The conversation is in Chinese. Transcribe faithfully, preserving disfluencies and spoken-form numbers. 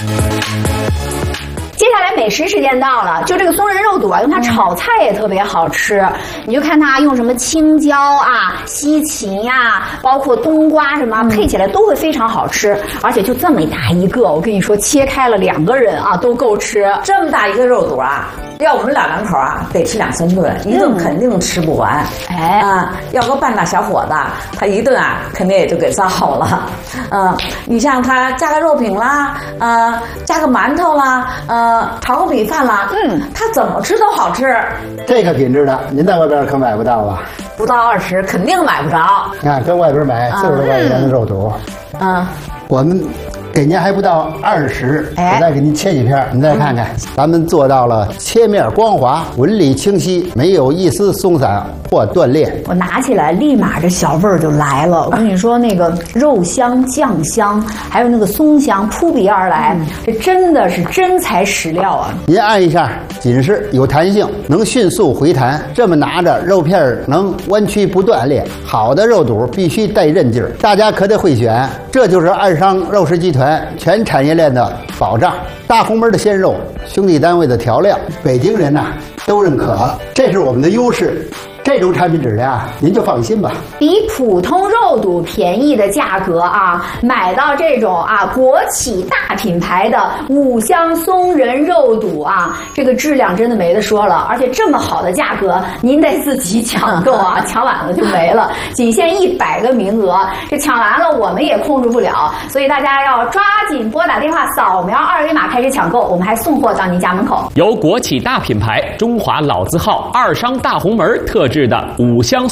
接下来美食时间到了，就这个松仁肉肚啊，用它炒菜也特别好吃。你就看它用什么青椒啊、西芹呀、包括冬瓜什么，配起来都会非常好吃。而且就这么大一个，我跟你说，切开了两个人啊都够吃。 这么大一个肉肚啊，要我们老两口啊，得吃两三顿，一顿肯定吃不完。 哎啊，要个半大小伙子，他一顿啊，肯定也就给造了。嗯，你像他加个肉饼啦，呃，加个馒头啦，呃，炒个米饭啦，嗯，他怎么吃都好吃。 这个品质的，您在外边可买不到吧？ 不到二十，肯定买不着。 你看，跟外边买四十多块钱的肉肚， 嗯， 我们给您还不到二十， 哎我再给您切几片，您再看看，咱们做到了切面光滑、纹理清晰，没有一丝松散或断裂。 我拿起来，立马这小味儿就来了。我跟你说，那个肉香、酱香，还有那个松香扑鼻而来，这真的是真材实料啊！ 您按一下，紧实有弹性，能迅速回弹。这么拿着，肉片儿能弯曲不断裂。好的肉肚必须带韧劲儿，大家可得会选。这就是二商肉食集团全产业链的保障。大红门的鲜肉，兄弟单位的调料，北京人呐、都认可，这是我们的优势。这种产品质量啊，您就放心吧。 比普通肉肚便宜的价格啊，买到这种啊国企大品牌的五香松仁肉肚啊，这个质量真的没得说了。而且这么好的价格，您得自己抢购啊，抢晚了就没了。仅限一百个名额，这抢完了我们也控制不了，所以大家要抓紧拨打电话，扫描二维码开始抢购，我们还送货到您家门口。 由国企大品牌中华老字号二商大红门特制的五香